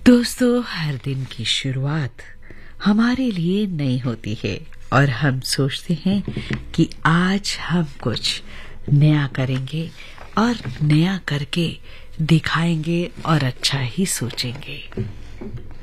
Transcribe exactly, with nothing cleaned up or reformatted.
दोस्तों, हर दिन की शुरुआत हमारे लिए नई होती है और हम सोचते हैं कि आज हम कुछ नया करेंगे और नया करके दिखाएंगे और अच्छा ही सोचेंगे।